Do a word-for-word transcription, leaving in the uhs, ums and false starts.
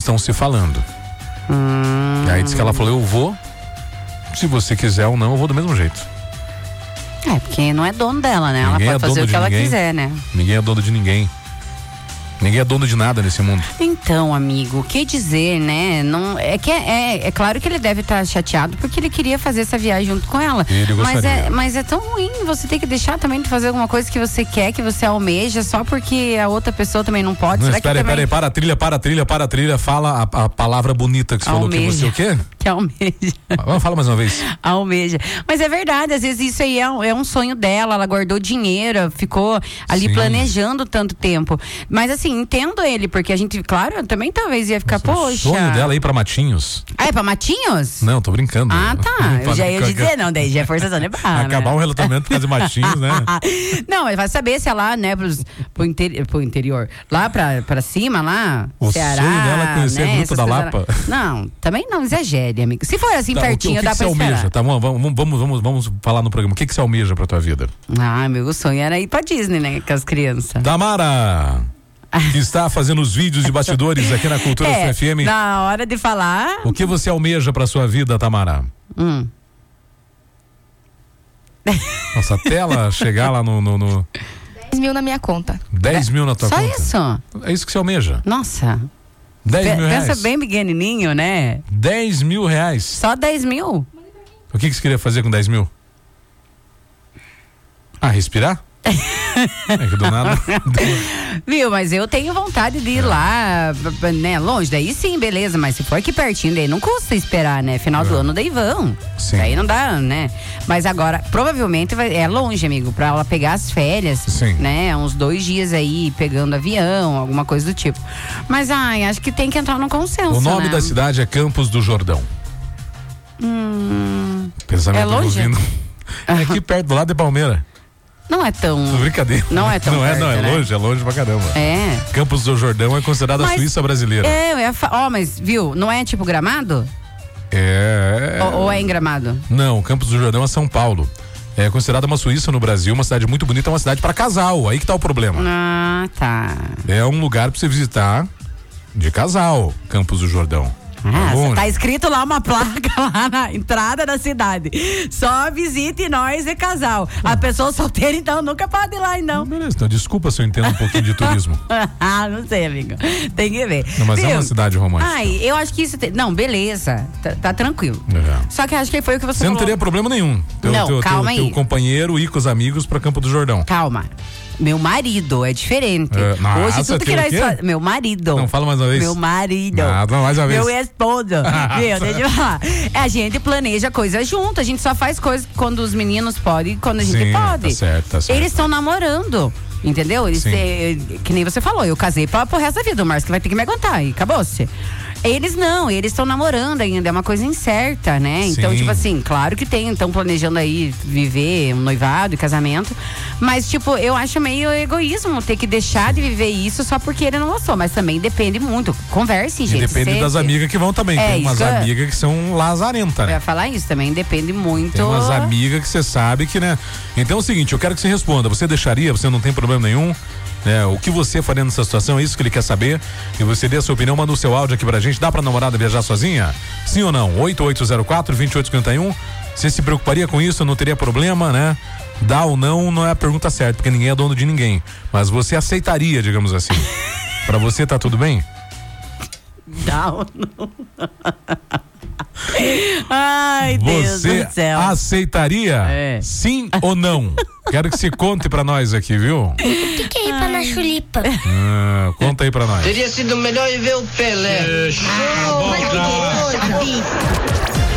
estão se falando. Hum. E aí diz que ela falou, eu vou, se você quiser ou não, eu vou do mesmo jeito. É, porque não é dono dela, né? Ninguém ela pode é fazer dono o que de ela ninguém. quiser, né? Ninguém é dono de ninguém. Ninguém é dono de nada nesse mundo. Então, amigo, o que dizer, né? Não, é, que é, é, é claro que ele deve estar chateado porque ele queria fazer essa viagem junto com ela. Ele mas, gostaria. é, mas é tão ruim você ter que deixar também de fazer alguma coisa que você quer, que você almeja, só porque a outra pessoa também não pode. Não, Será espera que aí, também... espera aí, para a trilha, para a trilha, para a trilha. Fala a, a palavra bonita que você falou, que você o quê? Que almeja. Vamos falar mais uma vez. Almeja. Mas é verdade, às vezes isso aí é um, é um sonho dela, ela guardou dinheiro, ficou ali Sim. planejando tanto tempo. Mas assim, entendo ele, porque a gente, claro, eu também talvez ia ficar, Nossa, poxa. O sonho dela é ir pra Matinhos. Ah, é pra Matinhos? Não, tô brincando. Ah, tá. Eu já ia dizer, não, daí já é forçação de barra. Acabar né? um relacionamento por causa de Matinhos, né? Não, mas vai saber se é lá, né, pros, pro, interi- pro interior. Lá pra, pra cima, lá, O Ceará. sonho dela é conhecer né, a Gruta essas da coisas Lapa. lá. Não, também não exagere, amigo. Se for assim Tá, pertinho, o que, o que dá que pra você esperar. almeja? Tá, vamos, vamos, vamos, vamos, vamos falar no programa. O que, que você almeja pra tua vida? Ah, meu sonho era ir pra Disney, né, com as crianças. Tamara, que está fazendo os vídeos de bastidores aqui na Cultura É, F M. na hora de falar... O que você almeja pra sua vida, Tamara? Hum. Nossa, até ela chegar lá no, no, no dez mil na minha conta. dez mil na tua Só conta. isso? É isso que você almeja? Nossa. dez Pe- mil reais. Pensa bem pequenininho, né? dez mil reais. Só dez mil? O que, que você queria fazer com dez mil? Ah, respirar? É que do nada. Viu, mas eu tenho vontade de ir lá, né, longe, daí sim, beleza, mas se for aqui pertinho, daí não custa esperar, né, final do É. ano, daí vão, Sim. daí não dá, né, mas agora, provavelmente vai, é longe, amigo, pra ela pegar as férias, Sim. né, uns dois dias aí, pegando avião, alguma coisa do tipo, mas, ai, acho que tem que entrar no consenso, O nome né? da cidade é Campos do Jordão. Hum, Pensamento É longe? ouvindo. É aqui perto, do lado de Palmeira. não é tão... Brincadeira. Não é tão Não é, não, é perto, né? longe, é longe pra caramba. É. Campos do Jordão é considerada a Mas- Suíça brasileira. É, eu ia fa- ó, mas viu, não é tipo Gramado? É. Ou, ou é em Gramado? Não, Campos do Jordão é São Paulo. É considerada uma Suíça no Brasil, uma cidade muito bonita, uma cidade pra casal. Aí que tá o problema. Ah, tá. É um lugar pra você visitar de casal, Campos do Jordão. Ah, longe. tá escrito lá uma placa lá na entrada da cidade. Só visite nós e casal. A pessoa solteira, então, nunca pode ir lá, não. Beleza, então desculpa se eu entendo um pouquinho de turismo. Ah, não sei, amigo. Tem que ver. Não, mas é Viu? uma cidade romântica. Ai, eu acho que isso. Tem... Não, beleza. Tá, tá tranquilo. É. Só que acho que foi o que você, Você não falou. teria problema nenhum. Teu, Não, teu, calma teu, aí. teu companheiro ir com os amigos pra Campo do Jordão. Calma. Meu marido é diferente. É, nossa, Hoje tudo que tem o nós quê? fazemos. Meu marido. Não, fala mais uma vez. Meu marido. Nada, mais uma vez. Meu esposo. Viu? Deixa eu falar. A gente planeja coisas junto. A gente só faz coisas quando os meninos podem e quando a gente Sim, pode. tá certo, tá certo. Eles estão namorando. Entendeu? Eles Sim. têm- que nem você falou, eu casei pra, pro resto da vida. O Márcio que vai ter que me aguentar e acabou-se. Eles não, eles estão namorando ainda, é uma coisa incerta, né? Então, Sim. tipo assim, claro que tem, estão planejando aí viver um noivado e casamento, mas, tipo, eu acho meio egoísmo ter que deixar de viver isso só porque ele não gostou, mas também depende muito. Converse, E gente. depende sempre. das amigas que vão também. É, Tem umas isso é- amigas que são lazarentas, Eu né? ia falar isso também, depende muito. Tem umas amigas que você sabe que, né? Então é o seguinte, eu quero que você responda. Você deixaria? Você não tem problema nenhum? Né? O que você faria nessa situação? É isso que ele quer saber. E você dê a sua opinião, manda o seu áudio aqui pra gente. Dá pra namorada viajar sozinha? Sim ou não? oito oito zero quatro, dois oito cinco um. Você se preocuparia com isso? Não teria problema, né? Dá ou não, não é a pergunta certa, porque ninguém é dono de ninguém. Mas você aceitaria, digamos assim. Pra você tá tudo bem? Dá ou não? Ai, Deus Você do céu. aceitaria? É. Sim ou não? Quero que você conte pra nós aqui, viu? O que, que é ir pra na chulipa? Ah, conta aí pra nós. Teria sido melhor ir ver o Pelé. Ah, mas que delícia.